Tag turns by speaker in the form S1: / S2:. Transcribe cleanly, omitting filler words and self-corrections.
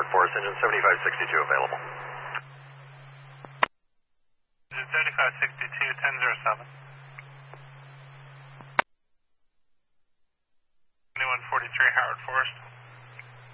S1: Howard Forest, engine 7562 available.
S2: Engine 7562, 1007. 2143 Howard Forest.